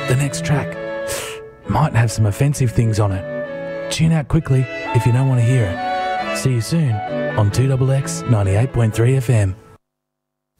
the next track might have some offensive things on it. Tune out quickly if you don't want to hear it. See you soon on 2XX 98.3 FM.